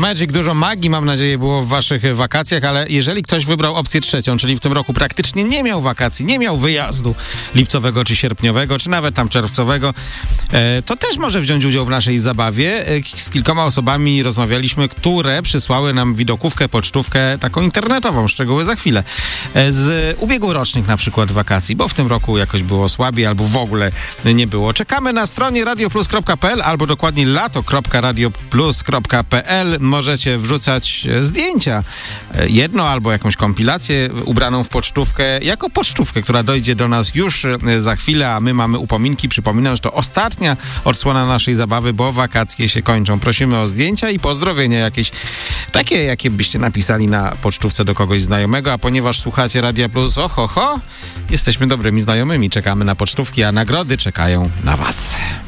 magic, dużo magii, mam nadzieję, było w waszych wakacjach, ale jeżeli ktoś wybrał opcję trzecią, czyli w tym roku praktycznie nie miał wakacji, nie miał wyjazdu lipcowego czy sierpniowego, czy nawet tam czerwcowego, to też może wziąć udział w naszej zabawie. Z kilkoma osobami rozmawialiśmy, które przysłały nam widokówkę, pocztówkę taką internetową, szczegóły za chwilę, z ubiegłorocznych na przykład wakacji, bo w tym roku jakoś było słabiej albo w ogóle nie było. Czekamy na stronie radioplus.pl albo dokładnie lato.radioplus.pl. Możecie wrzucać zdjęcia, jedno albo jakąś kompilację ubraną w pocztówkę, jako pocztówkę, która dojdzie do nas już za chwilę, a my mamy upominki. Przypominam, że to ostatnia odsłona naszej zabawy, bo wakacje się kończą. Prosimy o zdjęcia i pozdrowienia jakieś, takie jakie byście napisali na pocztówce do kogoś znajomego, a ponieważ słuchacie Radia Plus, jesteśmy dobrymi znajomymi, czekamy na pocztówki, a nagrody czekają na was.